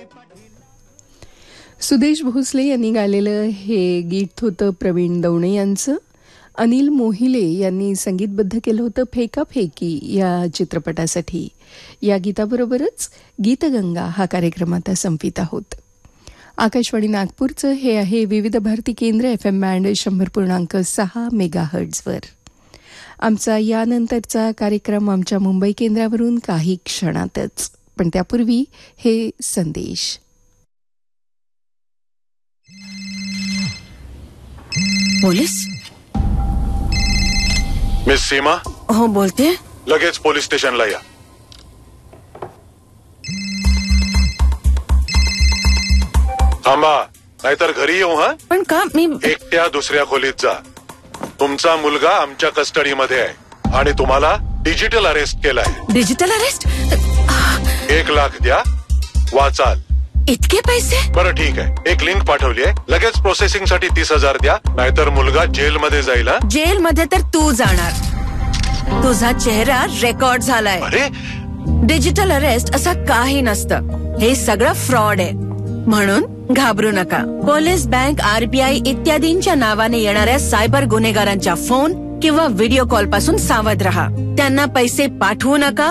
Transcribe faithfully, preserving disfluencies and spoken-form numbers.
सुदेश भोसले यांनी गायलेलं हे गीत होतं प्रवीण दवणे यांचं. अनिल मोहिले यांनी संगीतबद्ध केलं होतं फेकाफेकी या चित्रपटासाठी. या गीताबरोबरच गीतगंगा हा कार्यक्रम आता संपित आहोत. आकाशवाणी नागपूरचं हे आहे विविध भारती केंद्र एफ एम बँड शंभर पूर्णांक सहा मेगा हर्ट्झवर. आमचा यानंतरचा कार्यक्रम आमच्या मुंबई केंद्रावरून काही क्षणातच, पण त्यापूर्वी हे संदेश. पोलीस? मिस सीमा? हो, बोलते. लगेच पोलीस स्टेशनला या. थांबा, नाहीतर घरी येऊ. हा, पण का? मी एकट्या दुसऱ्या खोलीत जा. तुमचा मुलगा आमच्या कस्टडीमध्ये आहे आणि तुम्हाला डिजिटल अरेस्ट केलाय. Digital arrest? एक लाख द्या, वाचाल. इतके पैसे? बरं ठीक आहे, एक लिंक पाठवली आहे, लगेच प्रोसेसिंग साठी तीस हजार द्या, नाहीतर मुलगा जेल मध्ये जाईल. जेल मध्ये तर तू जाणार. तुझा चेहरा रेकॉर्ड झालाय. अरे, डिजिटल अरेस्ट असं काही नसतं. हे सगळं फ्रॉड आहे. म्हणून घाबरू नका. पोलीस, बँक, आरबीआय इत्यादींच्या नावाने येणाऱ्या सायबर गुन्हेगारांच्या फोन किंवा व्हिडिओ कॉल पासून सावध रहा. त्यांना पैसे पाठवू नका